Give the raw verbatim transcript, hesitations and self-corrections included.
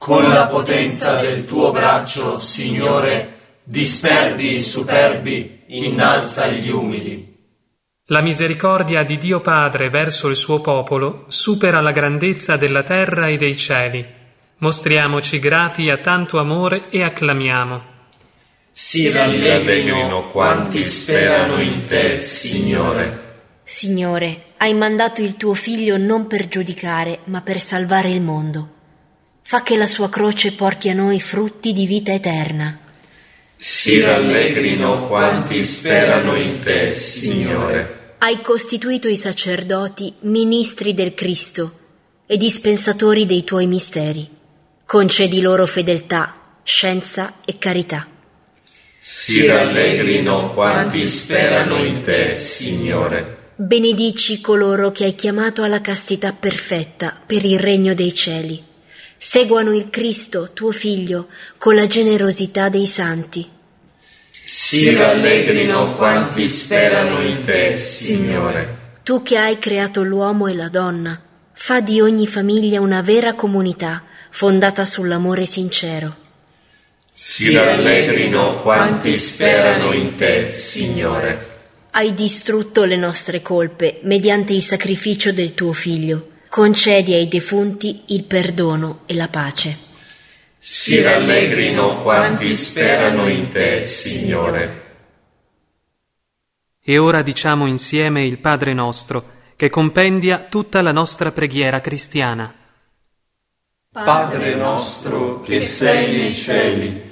Con la potenza del tuo braccio, Signore, disperdi i superbi, innalza gli umili. La misericordia di Dio Padre verso il suo popolo supera la grandezza della terra e dei cieli. Mostriamoci grati a tanto amore e acclamiamo. Si rallegrino quanti sperano in te, Signore. Signore, hai mandato il tuo Figlio non per giudicare, ma per salvare il mondo. Fa che la sua croce porti a noi frutti di vita eterna. Si rallegrino quanti sperano in te, Signore. Hai costituito i sacerdoti ministri del Cristo e dispensatori dei tuoi misteri. Concedi loro fedeltà, scienza e carità. Si rallegrino quanti sperano in te, Signore. Benedici coloro che hai chiamato alla castità perfetta per il regno dei cieli. Seguano il Cristo, tuo Figlio, con la generosità dei santi. Si rallegrino quanti sperano in te, Signore. Tu che hai creato l'uomo e la donna, fa di ogni famiglia una vera comunità fondata sull'amore sincero. Si rallegrino quanti sperano in te, Signore. Hai distrutto le nostre colpe mediante il sacrificio del tuo Figlio. Concedi ai defunti il perdono e la pace. Si rallegrino quanti sperano in te, Signore. E ora diciamo insieme il Padre nostro, che compendia tutta la nostra preghiera cristiana. Padre nostro che sei nei cieli,